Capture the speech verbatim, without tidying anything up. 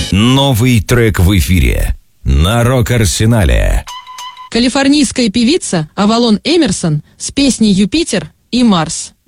Новый трек в эфире на Рок-Арсенале. Калифорнийская певица Авалон Эмерсон с песней «Юпитер» и «Марс».